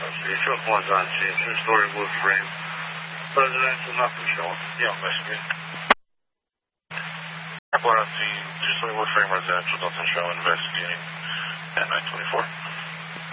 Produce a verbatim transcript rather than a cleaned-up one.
investigation was on two-story wood frame. Residential, nothing showing. Yeah, investigate. Airport on scene, two-story wood frame residential, nothing showing, investigating at nine twenty-four.